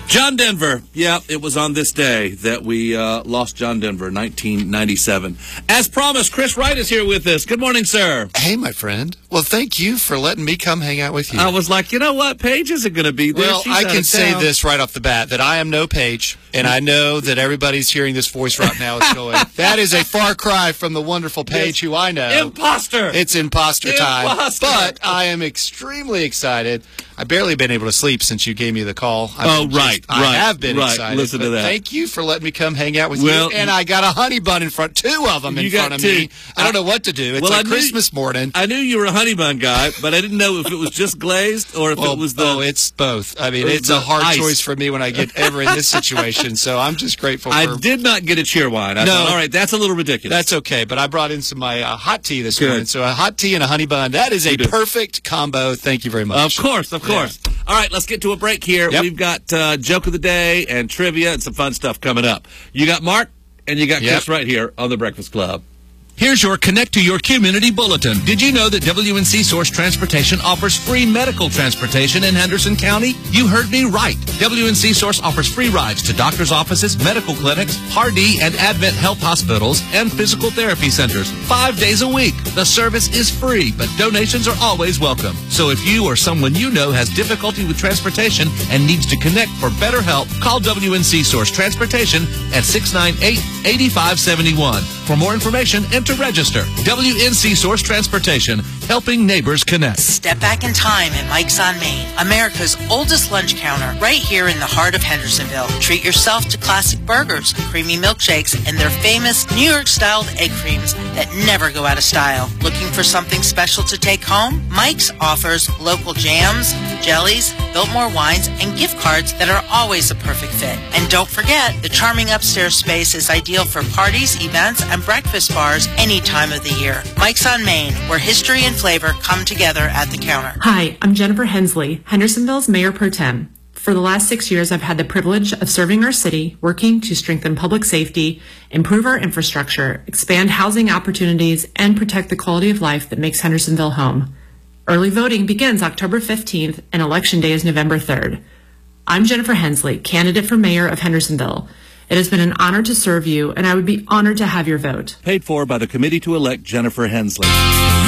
John Denver. Yeah, it was on this day that we lost John Denver, 1997. As promised, Chris Wright is here with us. Good morning, sir. Hey, my friend. Well, thank you for letting me come hang out with you. I was like, you know what? Paige isn't going to be there. Well, I can say this right off the bat, that I am no Paige, and I know that everybody's hearing this voice right now is going, that is a far cry from the wonderful Paige who I know. Imposter. It's imposter time. Imposter. But I am extremely excited. I've barely been able to sleep since you gave me the call. Right. I have been excited. Listen to that. Thank you for letting me come hang out with you. And I got a honey bun in front, two of them in front of me. I don't know what to do. It's like Christmas morning. I knew you were a honey bun guy, but I didn't know if it was just glazed or if it was the... Oh, it's both. I mean, it's a hard choice for me when I get ever in this situation, so I'm just grateful for... I did not get a cheer wine. I thought, all right, that's a little ridiculous. That's okay, but I brought in some my hot tea this morning, so a hot tea and a honey bun. That is a perfect combo. Thank you very much. Of course. Yeah. All right, let's get to a break here. Yep. We've got Joke of the Day and trivia and some fun stuff coming up. You got Mark, and you got Chris right here on The Breakfast Club. Here's your Connect to Your Community Bulletin. Did you know that WNC Source Transportation offers free medical transportation in Henderson County? You heard me right. WNC Source offers free rides to doctors' offices, medical clinics, Hardee and Advent Health Hospitals, and physical therapy centers 5 days a week. The service is free, but donations are always welcome. So if you or someone you know has difficulty with transportation and needs to connect for better help, call WNC Source Transportation at 698-8571. For more information and to register, WNC Source Transportation, helping neighbors connect. Step back in time at Mike's on Main, America's oldest lunch counter, right here in the heart of Hendersonville. Treat yourself to classic burgers, creamy milkshakes, and their famous New York-styled egg creams that never go out of style. Looking for something special to take home? Mike's offers local jams, jellies, Biltmore wines, and gift cards that are always a perfect fit. And don't forget, the charming upstairs space is ideal for parties, events, and breakfast bars any time of the year. Mike's on Main, where history and flavor come together at the counter. Hi, I'm Jennifer Hensley, Hendersonville's Mayor Pro Tem. For the last 6 years, I've had the privilege of serving our city, working to strengthen public safety, improve our infrastructure, expand housing opportunities, and protect the quality of life that makes Hendersonville home. Early voting begins October 15th, and Election Day is November 3rd. I'm Jennifer Hensley, candidate for Mayor of Hendersonville. It has been an honor to serve you, and I would be honored to have your vote. Paid for by the Committee to Elect Jennifer Hensley.